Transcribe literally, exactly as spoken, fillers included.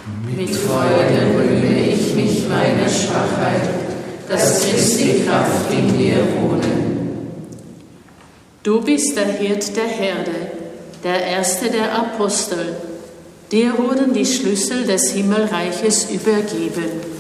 Mit Freude rühme ich mich meiner Schwachheit, dass Christi Kraft in mir wohne. Du bist der Hirt der Herde, der Erste der Apostel. Dir wurden die Schlüssel des Himmelreiches übergeben.